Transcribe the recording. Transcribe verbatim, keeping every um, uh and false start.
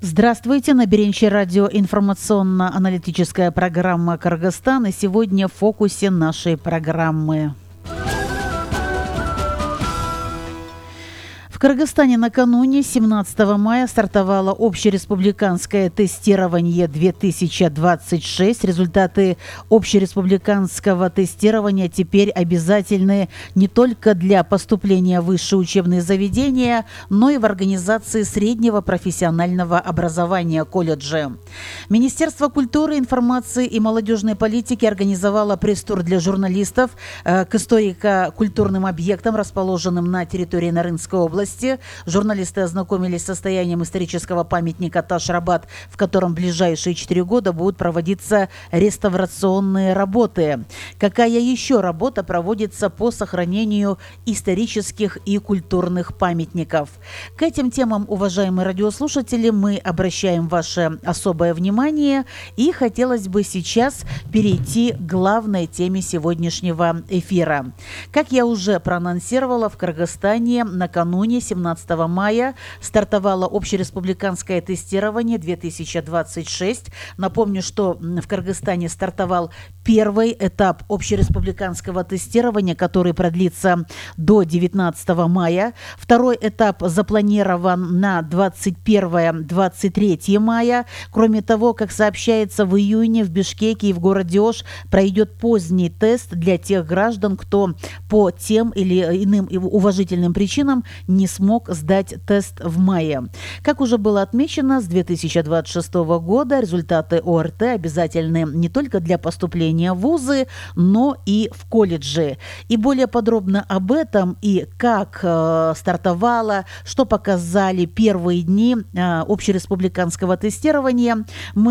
Здравствуйте, на Беренче радио информационно-аналитическая программа «Кыргызстан», и сегодня в фокусе нашей программы. В Кыргызстане накануне семнадцатого мая стартовало общереспубликанское тестирование две тысячи двадцать шесть. Результаты общереспубликанского тестирования теперь обязательны не только для поступления в высшие учебные заведения, но и в организации среднего профессионального образования колледжи. Министерство культуры, информации и молодежной политики организовало пресс-тур для журналистов к историко-культурным объектам, расположенным на территории Нарынской области. Журналисты ознакомились с состоянием исторического памятника Таш-Рабад, в котором в ближайшие четыре года будут проводиться реставрационные работы. Какая еще работа проводится по сохранению исторических и культурных памятников? К этим темам, уважаемые радиослушатели, мы обращаем ваше особое внимание, и хотелось бы сейчас перейти к главной теме сегодняшнего эфира. Как я уже проанонсировала, в Кыргызстане накануне семнадцатого мая стартовало общереспубликанское тестирование две тысячи двадцать шесть. Напомню, что в Кыргызстане стартовал первый этап общереспубликанского тестирования, который продлится до девятнадцатого мая. Второй этап запланирован на двадцать первое — двадцать третье мая. Кроме того, как сообщается, в июне в Бишкеке и в городе Ош пройдет поздний тест для тех граждан, кто по тем или иным уважительным причинам не смог сдать тест в мае. Как уже было отмечено, с две тысячи двадцать шестого года результаты о эр тэ обязательны не только для поступления в вузы, но и в колледжи. И более подробно об этом и как э, стартовало, что показали первые дни э, общереспубликанского тестирования, мы